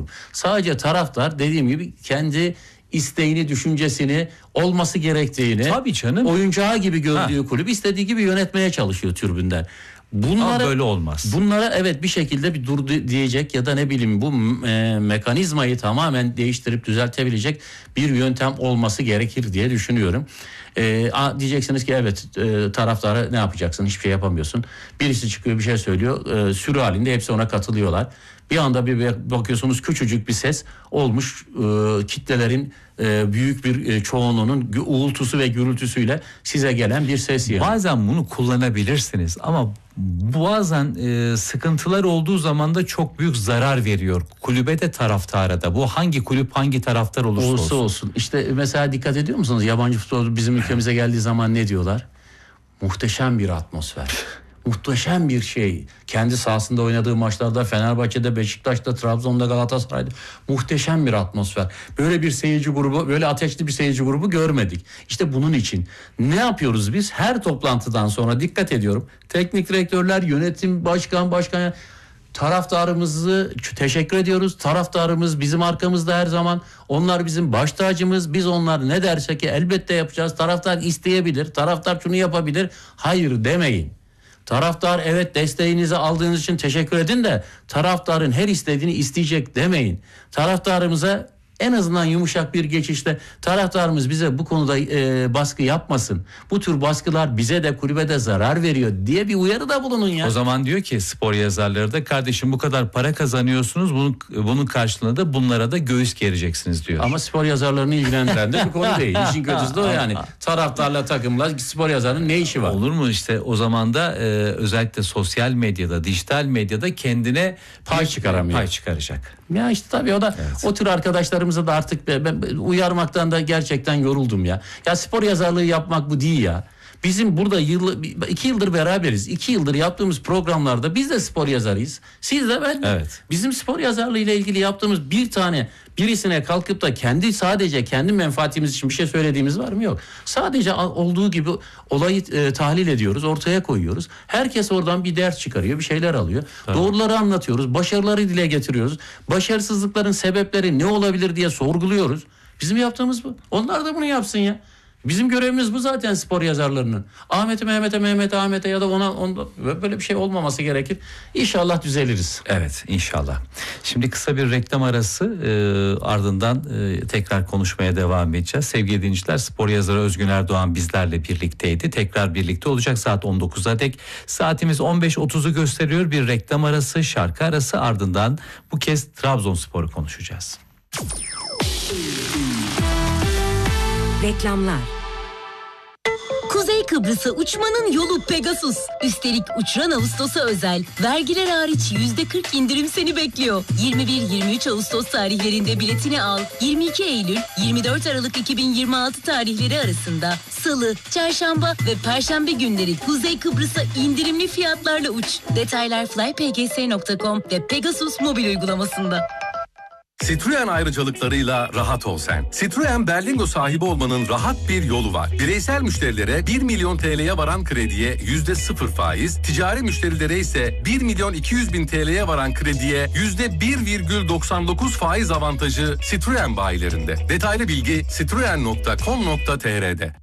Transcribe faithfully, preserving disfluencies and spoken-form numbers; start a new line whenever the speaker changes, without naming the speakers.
düşünmüyorum. Sadece taraftar dediğim gibi kendi isteğini, düşüncesini, olması gerektiğini,
tabii canım,
oyuncağı gibi gördüğü
ha.
kulüp istediği gibi yönetmeye çalışıyor tribünden.
Bunlara, Ama böyle olmaz.
Bunlara evet bir şekilde bir dur diyecek ya da ne bileyim bu e, mekanizmayı tamamen değiştirip düzeltebilecek bir yöntem olması gerekir diye düşünüyorum. E, a, diyeceksiniz ki evet e, taraftara ne yapacaksın, hiçbir şey yapamıyorsun. Birisi çıkıyor bir şey söylüyor, e, sürü halinde hepsi ona katılıyorlar. Bir anda bir bakıyorsunuz küçücük bir ses olmuş e, kitlelerin e, büyük bir e, çoğunluğunun uğultusu ve gürültüsüyle size gelen bir ses yani.
Bazen bunu kullanabilirsiniz ama bazen e, sıkıntılar olduğu zaman da çok büyük zarar veriyor kulübe de taraftara da. Bu hangi kulüp hangi taraftar olursa olsun.
Olsa olsun. İşte mesela dikkat ediyor musunuz? Yabancı futbolcu bizim ülkemize geldiği zaman ne diyorlar? Muhteşem bir atmosfer. Muhteşem bir şey. Kendi sahasında oynadığı maçlarda Fenerbahçe'de, Beşiktaş'ta, Trabzon'da, Galatasaray'da muhteşem bir atmosfer. Böyle bir seyirci grubu, böyle ateşli bir seyirci grubu görmedik. İşte bunun için ne yapıyoruz biz? Her toplantıdan sonra dikkat ediyorum. Teknik direktörler, yönetim, başkan, başkan taraftarımızı teşekkür ediyoruz. Taraftarımız bizim arkamızda her zaman. Onlar bizim baş tacımız. Biz onlar ne derse ki elbette yapacağız. Taraftar isteyebilir. Taraftar şunu yapabilir. Hayır demeyin. Taraftar evet desteğinizi aldığınız için teşekkür edin de taraftarın her istediğini isteyecek demeyin. Taraftarımıza en azından yumuşak bir geçişte taraftarımız bize bu konuda e, baskı yapmasın. Bu tür baskılar bize de kulübe de zarar veriyor diye bir uyarıda bulunun ya.
O zaman diyor ki spor yazarları da kardeşim bu kadar para kazanıyorsunuz, bunun, bunun karşılığında da bunlara da göğüs gereceksiniz diyor.
Ama spor yazarlarını ilgilendiren de bir konu değil. İşin kötüsü de o yani. Taraftarla takımla spor yazarının ne işi var?
Olur mu işte o zaman da e, özellikle sosyal medyada, dijital medyada kendine
pay çıkaramıyor.
Pay çıkaracak.
Ya işte tabii o da evet. O tür arkadaşlarımıza da artık ben uyarmaktan da gerçekten yoruldum ya. Ya spor yazarlığı yapmak bu değil ya. Bizim burada yıl, iki yıldır beraberiz. İki yıldır yaptığımız programlarda biz de spor yazarıyız. Siz de ben de.
Evet.
Bizim spor yazarlığı ile ilgili yaptığımız bir tane birisine kalkıp da kendi sadece kendi menfaatimiz için bir şey söylediğimiz var mı? Yok. Sadece olduğu gibi olayı e, tahlil ediyoruz, ortaya koyuyoruz. Herkes oradan bir ders çıkarıyor, bir şeyler alıyor. Tamam. Doğruları anlatıyoruz, başarıları dile getiriyoruz. Başarısızlıkların sebepleri ne olabilir diye sorguluyoruz. Bizim yaptığımız bu. Onlar da bunu yapsın ya. Bizim görevimiz bu zaten spor yazarlarının. Ahmet'e, Mehmet'e, Mehmet'e, Ahmet'e ya da ona, onda böyle bir şey olmaması gerekir. İnşallah düzeliriz.
Evet, inşallah. Şimdi kısa bir reklam arası e, ardından e, tekrar konuşmaya devam edeceğiz. Sevgili dinleyiciler, spor yazarı Özgün Erdoğan bizlerle birlikteydi. Tekrar birlikte olacak saat on dokuza dek. Saatimiz on beş otuzu gösteriyor. Bir reklam arası, şarkı arası, ardından bu kez Trabzonspor'u konuşacağız.
Reklamlar. Kuzey Kıbrıs'a uçmanın yolu Pegasus. Üstelik uçuran Ağustos'a özel vergiler hariç yüzde kırk indirim seni bekliyor. yirmi bir yirmi üç Ağustos tarihlerinde biletini al. yirmi iki Eylül yirmi dört Aralık iki bin yirmi altı tarihleri arasında Salı, Çarşamba ve Perşembe günleri Kuzey Kıbrıs'a indirimli fiyatlarla uç. Detaylar fly p g s nokta com ve Pegasus mobil uygulamasında.
Citroen ayrıcalıklarıyla rahat ol sen. Citroen Berlingo sahibi olmanın rahat bir yolu var. Bireysel müşterilere bir milyon T L'ye varan krediye yüzde sıfır faiz, ticari müşterilere ise bir milyon iki yüz bin T L'ye varan krediye yüzde bir virgül doksan dokuz faiz avantajı Citroen bayilerinde. Detaylı bilgi citroen nokta com nokta t r'de.